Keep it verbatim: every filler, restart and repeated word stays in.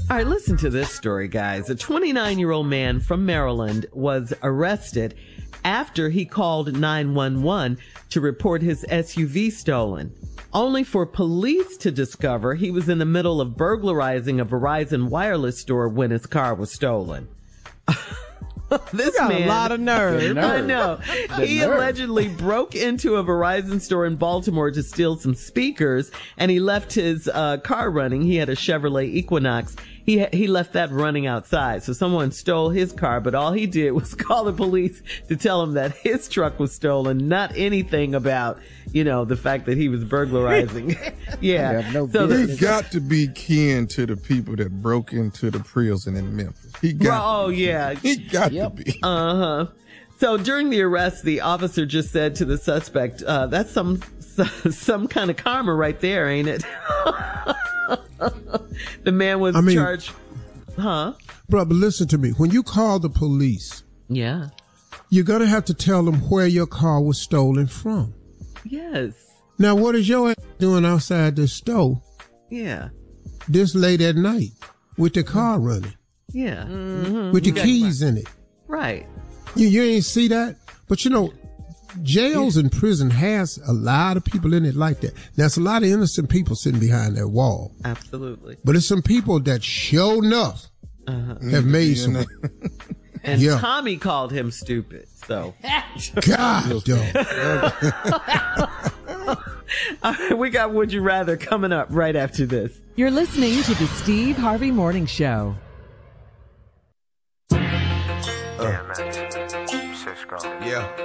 All right, listen to this story, guys. A twenty-nine-year-old man from Maryland was arrested after he called nine one one to report his S U V stolen, only for police to discover he was in the middle of burglarizing a Verizon wireless store when his car was stolen. This you got man, a lot of nerve. I know. The He nerve. allegedly broke into a Verizon store in Baltimore to steal some speakers, and he left his uh, car running. He had a Chevrolet Equinox. He he left that running outside. So someone stole his car, but all he did was call the police to tell him that his truck was stolen, not anything about, you know, the fact that he was burglarizing. Yeah. have no so business. He got to be kin to the people that broke into the prison in Memphis. He got oh, to be. yeah. He got Yep. to be. Uh-huh. So during the arrest, the officer just said to the suspect, uh, that's some, some kind of karma right there, ain't it? The man was I mean- charged. Huh? Bro, but listen to me. When you call the police, Yeah. you're going to have to tell them where your car was stolen from. Yes. Now, what is your ass doing outside the store Yeah. this late at night with the car running, Yeah. Mm-hmm. with the keys in it? Right. You, you ain't see that? But you know, jails and prison has a lot of people in it like that. There's a lot of innocent people sitting behind that wall. Absolutely. But it's some people that sure enough Uh-huh. have made some. And Yeah. Tommy called him stupid. So God, dog. All right, we got Would You Rather coming up right after this. You're listening to the Steve Harvey Morning Show. Yeah, man. Cisco. Yeah.